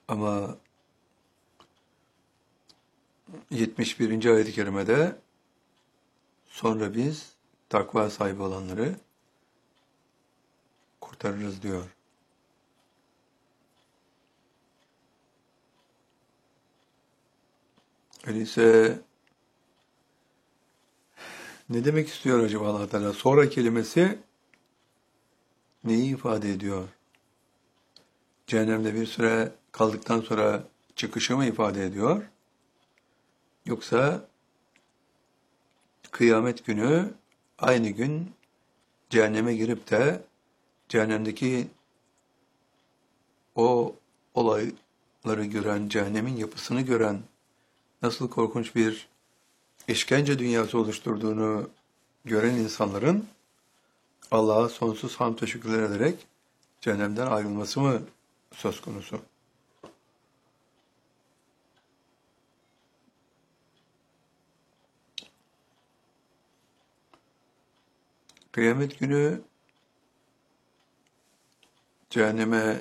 Ama 71. ayet-i kerimede sonra biz takva sahibi olanları kurtarırız diyor. Öyleyse ne demek istiyor acaba Allah Teala? Sonra kelimesi neyi ifade ediyor? Cehennemde bir süre kaldıktan sonra çıkışı mı ifade ediyor? Yoksa kıyamet günü aynı gün cehenneme girip de cehennemdeki o olayları gören, cehennemin yapısını gören, nasıl korkunç bir işkence dünyası oluşturduğunu gören insanların Allah'a sonsuz hamd ve şükürler ederek cehennemden ayrılması mı söz konusu? Kıyamet günü cehenneme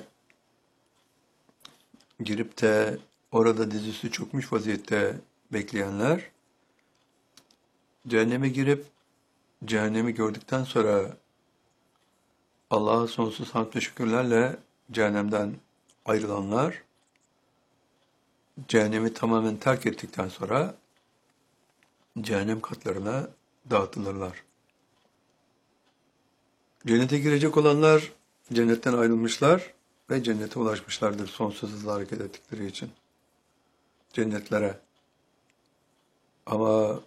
girip de orada dizüstü çökmüş vaziyette bekleyenler, cehenneme girip cehennemi gördükten sonra Allah'a sonsuz hamd ve şükürlerle cehennemden ayrılanlar, cehennemi tamamen terk ettikten sonra cehennem katlarına dağıtılırlar. Cennete girecek olanlar cennetten ayrılmışlar ve cennete ulaşmışlardır sonsuz hızla hareket ettikleri için. Cennetlere. Ama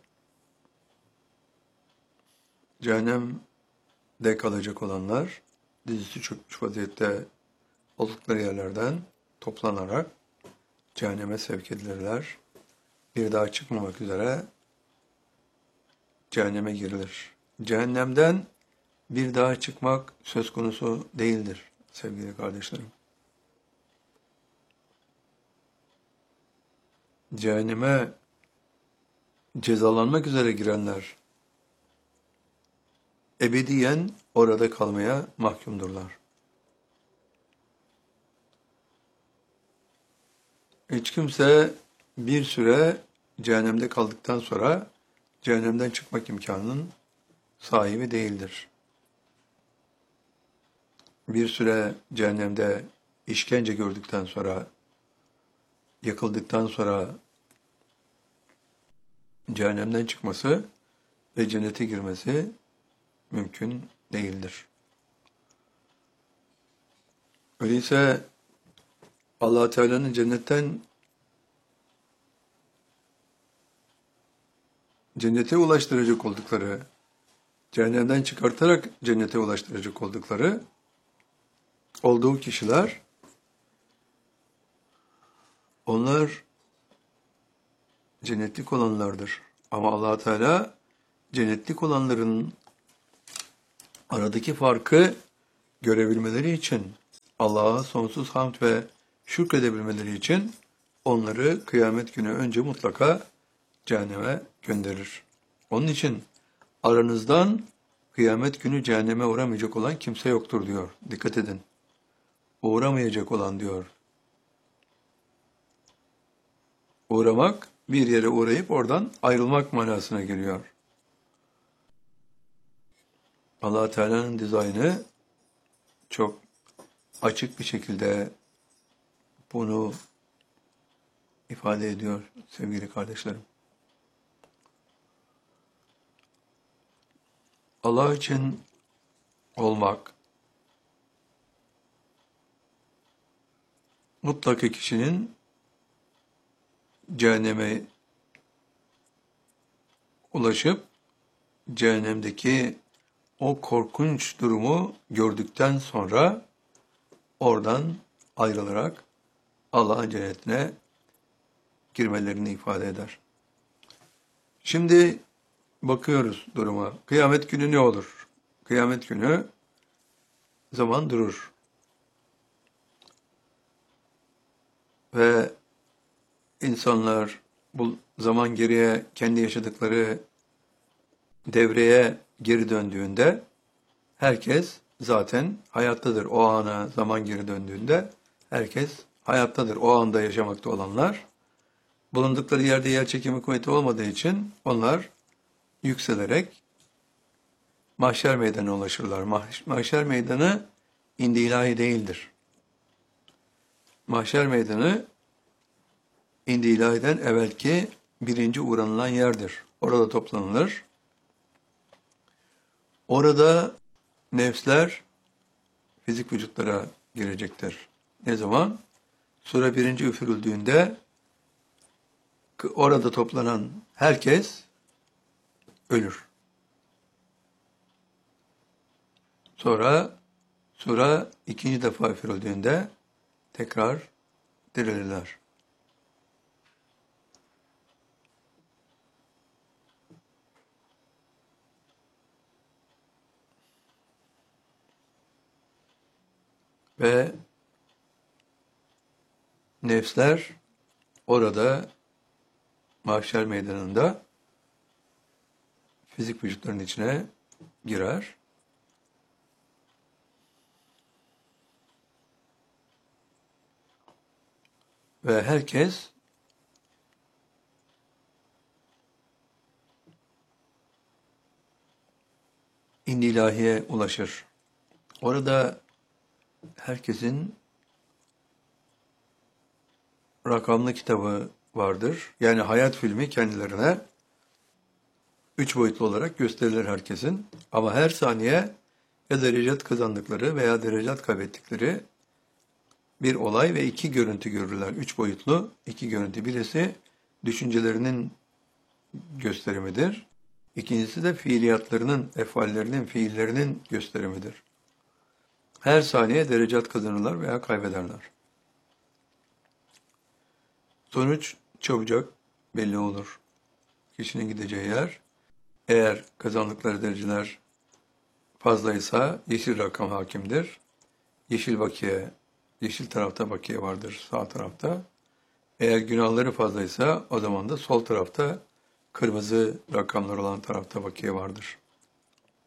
cehennemde kalacak olanlar dizüstü çökmüş vaziyette oldukları yerlerden toplanarak cehenneme sevk edilirler. Bir daha çıkmamak üzere cehenneme girilir. Cehennemden bir daha çıkmak söz konusu değildir sevgili kardeşlerim. Cehenneme cezalanmak üzere girenler ebediyen orada kalmaya mahkumdurlar. Hiç kimse bir süre cehennemde kaldıktan sonra cehennemden çıkmak imkanının sahibi değildir. Bir süre cehennemde işkence gördükten sonra, yakıldıktan sonra cehennemden çıkması ve cennete girmesi mümkün değildir. Öyleyse Allah Teala'nın cennetten cennete ulaştıracak oldukları, cehennemden çıkartarak cennete ulaştıracak oldukları olduğu kişiler, onlar cennetlik olanlardır. Ama Allah Teala cennetlik olanların aradaki farkı görebilmeleri için, Allah'a sonsuz hamd ve şükredebilmeleri için onları kıyamet günü önce mutlaka cehenneme gönderir. Onun için aranızdan kıyamet günü cehenneme uğramayacak olan kimse yoktur diyor. Dikkat edin. Uğramayacak olan diyor. Uğramak, bir yere uğrayıp oradan ayrılmak manasına geliyor. Allah Teala'nın dizaynı çok açık bir şekilde bunu ifade ediyor sevgili kardeşlerim. Allah için olmak mutlaka kişinin cehenneme ulaşıp cehennemdeki o korkunç durumu gördükten sonra oradan ayrılarak Allah'ın cennetine girmelerini ifade eder. Şimdi bakıyoruz duruma. Kıyamet günü ne olur? Kıyamet günü zaman durur. Ve insanlar bu zaman geriye kendi yaşadıkları devreye geri döndüğünde herkes zaten hayattadır. O ana zaman geri döndüğünde herkes hayattadır o anda yaşamakta olanlar. Bulundukları yerde yer çekimi kuvveti olmadığı için onlar yükselerek mahşer meydanına ulaşırlar. Mahşer meydanı indi ilahi değildir. Mahşer meydanı indi ilahiden evvelki birinci uğranılan yerdir. Orada toplanılır. Orada nefsler fizik vücutlara girecektir. Ne zaman? Sure 1. üfürüldüğünde orada toplanan herkes ölür. Sonra sure 2. defa üfürüldüğünde tekrar dirilirler. Ve nefsler orada mahşer meydanında fizik vücutların içine girer. Ve herkes indi ilahiye ulaşır. Orada herkesin rakamlı kitabı vardır. Yani hayat filmi kendilerine 3 boyutlu olarak gösterilir herkesin. Ama her saniye ya derecat kazandıkları veya derecat kaybettikleri bir olay ve 2 görüntü görürler. 3 boyutlu 2 görüntü. Birisi düşüncelerinin gösterimidir. İkincisi de fiiliyatlarının, efallerinin, fiillerinin gösterimidir. Her saniye derecat kazanırlar veya kaybederler. Sonuç çabucak belli olur. Kişinin gideceği yer, eğer kazandıkları dereceler fazlaysa yeşil rakam hakimdir. Yeşil bakiye, yeşil tarafta bakiye vardır, sağ tarafta. Eğer günahları fazlaysa o zaman da sol tarafta kırmızı rakamlar olan tarafta bakiye vardır.